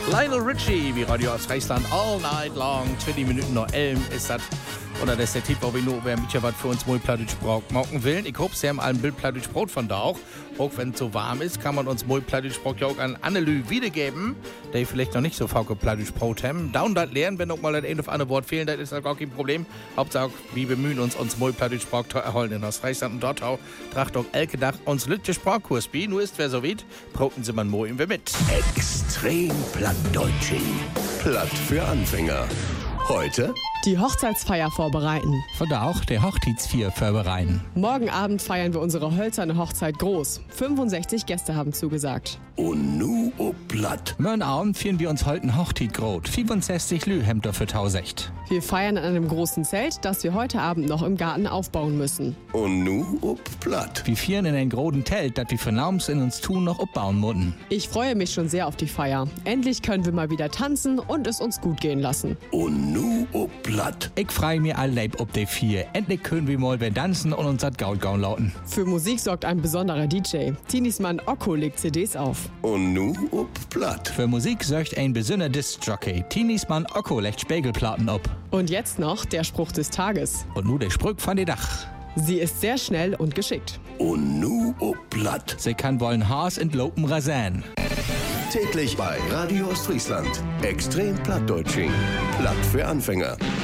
Lionel Richie, wie Radio Ostfriesland, all night long, 20 Minuten noch 11 ist das. Oder das ist der Tipp, wo wir nur, wer ein bisschen was für uns mal Plattdeutsch machen will. Ich hoffe, Sie haben ein Bild Plattdeutsch Brot von da auch. Auch wenn es so warm ist, kann man uns mal Plattdeutsch Brot ja auch an Annelü wiedergeben, die vielleicht noch nicht so viel Plattdeutsch Brot haben. Down das lernen, wenn auch mal das ein oder andere Wort fehlen, das ist gar kein Problem. Hauptsache, wir bemühen uns mal Plattdeutsch Brot zu erholen in Ostfriesland und dort auch tracht auch elke Tag uns lütje Sprachkurs bi. Nur ist wer so weit, broten Sie man mal mit. Extrem Plattdeutsching. Platt für Anfänger. Heute die Hochzeitsfeier vorbereiten. Von da auch der Hochzeitsfeier vorbereiten. Morgen Abend feiern wir unsere hölzerne Hochzeit groß. 65 Gäste haben zugesagt. und nu o Platt. Morgen Abend führen wir uns heute ein Hochtit grot. 65 Lü hemmt dafür tausecht. Wir feiern in einem großen Zelt, das wir heute Abend noch im Garten aufbauen müssen. Und nu o Platt. Wir führen in ein großen Telt, das wir für Naums in uns tun noch abbauen mutten. Ich freue mich schon sehr auf die Feier. Endlich können wir mal wieder tanzen und es uns gut gehen lassen. Und nu o Platt. Ich freu mir all leib ob de vier. Endlich können wir mal wieder tanzen und uns dat Gaul lauten. Für Musik sorgt ein besonderer DJ. Tinismann Okko legt CDs auf. Und nu o Platt. Für Musik sorgt ein besonderer Disc-Jockey. Tinismann Okko legt Spiegelplatten ab. Und jetzt noch der Spruch des Tages. Und nu der Sprück von de Dach. Sie ist sehr schnell und geschickt. Und nu o Platt. Sie kann wollen Haas entlopen Rasen. Täglich bei Radio Ostfriesland. Extrem Plattdeutsching. Platt für Anfänger.